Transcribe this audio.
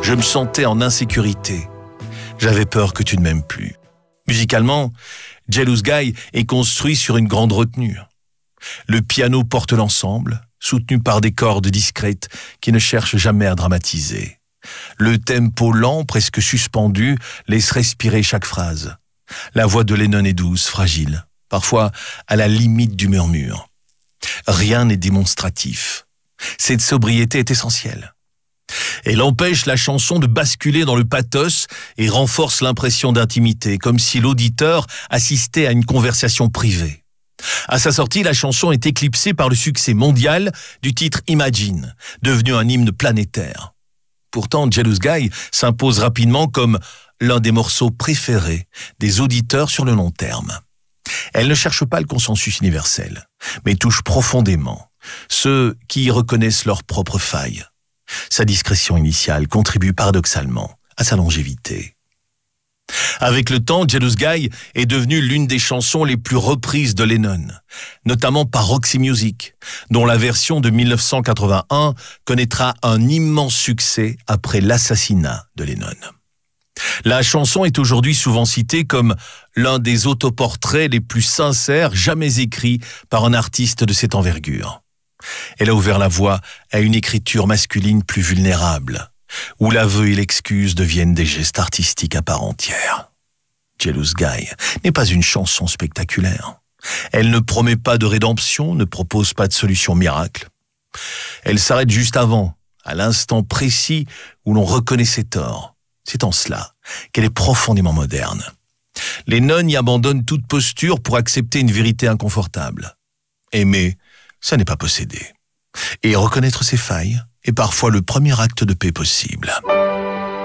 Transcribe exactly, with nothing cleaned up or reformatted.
Je me sentais en insécurité. J'avais peur que tu ne m'aimes plus. Musicalement, Jealous Guy est construit sur une grande retenue. Le piano porte l'ensemble, soutenu par des cordes discrètes qui ne cherchent jamais à dramatiser. Le tempo lent, presque suspendu, laisse respirer chaque phrase. La voix de Lennon est douce, fragile, parfois à la limite du murmure. Rien n'est démonstratif. Cette sobriété est essentielle. Elle empêche la chanson de basculer dans le pathos et renforce l'impression d'intimité, comme si l'auditeur assistait à une conversation privée. À sa sortie, la chanson est éclipsée par le succès mondial du titre Imagine, devenu un hymne planétaire. Pourtant, Jealous Guy s'impose rapidement comme l'un des morceaux préférés des auditeurs sur le long terme. Elle ne cherche pas le consensus universel, mais touche profondément ceux qui y reconnaissent leurs propres failles. Sa discrétion initiale contribue paradoxalement à sa longévité. Avec le temps, Jealous Guy est devenue l'une des chansons les plus reprises de Lennon, notamment par Roxy Music, dont la version de mille neuf cent quatre-vingt-un connaîtra un immense succès après l'assassinat de Lennon. La chanson est aujourd'hui souvent citée comme l'un des autoportraits les plus sincères jamais écrits par un artiste de cette envergure. Elle a ouvert la voie à une écriture masculine plus vulnérable, où l'aveu et l'excuse deviennent des gestes artistiques à part entière. Jealous Guy n'est pas une chanson spectaculaire. Elle ne promet pas de rédemption, ne propose pas de solution miracle. Elle s'arrête juste avant, à l'instant précis où l'on reconnaît ses torts. C'est en cela qu'elle est profondément moderne. Lennon y abandonne toute posture pour accepter une vérité inconfortable. Aimer, ça n'est pas posséder. Et reconnaître ses failles est parfois le premier acte de paix possible.